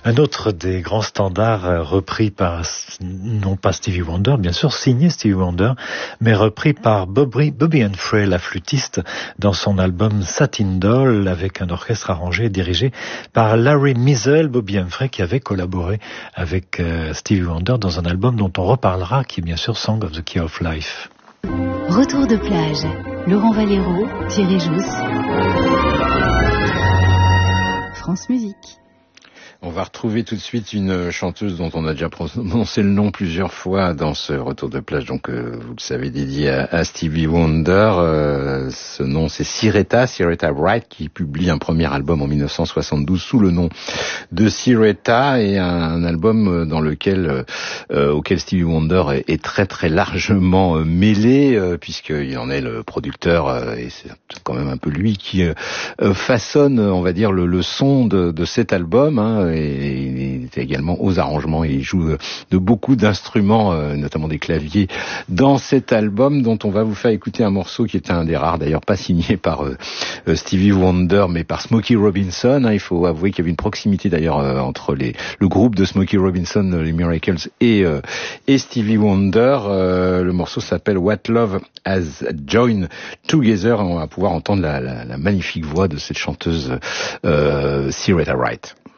Un autre des grands standards repris par, non pas Stevie Wonder, bien sûr, signé Stevie Wonder, mais repris par Bobby Humphrey, la flûtiste, dans son album Satin Doll, avec un orchestre arrangé et dirigé par Larry Mizell. Bobby Humphrey qui avait collaboré avec Stevie Wonder dans un album dont on reparlera, qui est bien sûr Song of the Key of Life. Retour de plage, Laurent Valero, Thierry Jousse, France Musique. On va retrouver tout de suite une chanteuse dont on a déjà prononcé le nom plusieurs fois dans ce retour de plage, donc vous le savez, dédié à Stevie Wonder. Ce nom, c'est Sireta Wright, qui publie un premier album en 1972 sous le nom de Sireta, et un album dans lequel auquel Stevie Wonder est très très largement mêlé, puisqu'il en est le producteur, et c'est quand même un peu lui qui façonne, on va dire, le son de cet album, hein. Et il est également aux arrangements, et il joue de beaucoup d'instruments, notamment des claviers, dans cet album dont on va vous faire écouter un morceau qui est un des rares, d'ailleurs pas signé par Stevie Wonder, mais par Smokey Robinson. Il faut avouer qu'il y avait une proximité d'ailleurs entre le groupe de Smokey Robinson, les Miracles, et Stevie Wonder. Le morceau s'appelle What Love Has Joined Together, et on va pouvoir entendre la magnifique voix de cette chanteuse Sireta Wright.